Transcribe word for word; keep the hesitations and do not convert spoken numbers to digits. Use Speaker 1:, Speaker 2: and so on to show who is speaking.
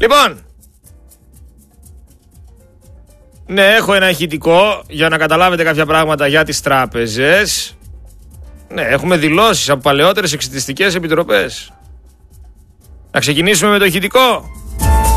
Speaker 1: Λοιπόν, ναι, έχω ένα ηχητικό για να καταλάβετε κάποια πράγματα για τις τράπεζες. Ναι, έχουμε δηλώσεις από παλαιότερες εξιτιστικές επιτροπές. Να ξεκινήσουμε με το ηχητικό.